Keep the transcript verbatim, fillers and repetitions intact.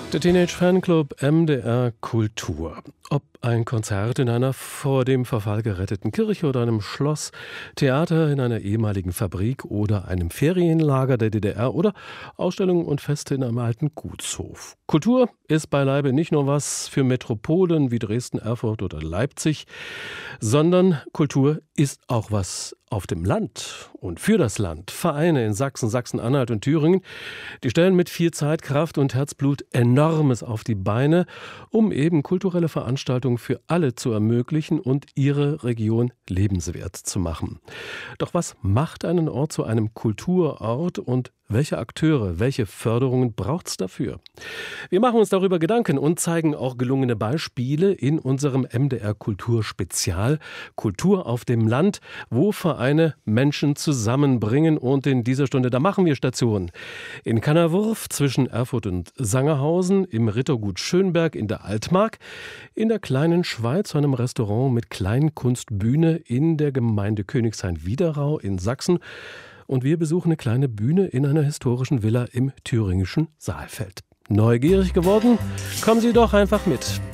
Der Teenage Fanclub M D R Kultur. Ob ein Konzert in einer vor dem Verfall geretteten Kirche oder einem Schloss, Theater in einer ehemaligen Fabrik oder einem Ferienlager der D D R oder Ausstellungen und Feste in einem alten Gutshof. Kultur ist beileibe nicht nur was für Metropolen wie Dresden, Erfurt oder Leipzig, sondern Kultur ist auch was auf dem Land und für das Land. Vereine in Sachsen, Sachsen-Anhalt und Thüringen, die stellen mit viel Zeit, Kraft und Herzblut Enormes auf die Beine, um eben kulturelle Veranstaltungen für alle zu ermöglichen und ihre Region lebenswert zu machen. Doch was macht einen Ort zu einem Kulturort und welche Akteure, welche Förderungen braucht es dafür? Wir machen uns darüber Gedanken und zeigen auch gelungene Beispiele in unserem M D R Kultur-Spezial Kultur auf dem Land, wo Vereine Menschen zusammenbringen. Und in dieser Stunde, da machen wir Station in Kannerwurf zwischen Erfurt und Sangerhausen, im Rittergut Schönberg in der Altmark, in der kleinen Schweiz, einem Restaurant mit Kleinkunstbühne in der Gemeinde Königshain-Wiederau in Sachsen. Und wir besuchen eine kleine Bühne in einer historischen Villa im thüringischen Saalfeld. Neugierig geworden? Kommen Sie doch einfach mit.